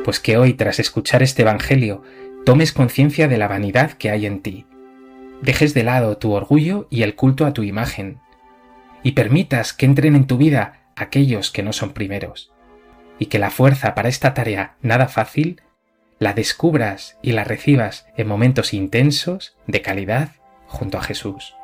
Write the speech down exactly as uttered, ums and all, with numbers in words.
Pues que hoy, tras escuchar este Evangelio, tomes conciencia de la vanidad que hay en ti. Dejes de lado tu orgullo y el culto a tu imagen, y permitas que entren en tu vida aquellos que no son primeros, y que la fuerza para esta tarea nada fácil la descubras y la recibas en momentos intensos de calidad junto a Jesús.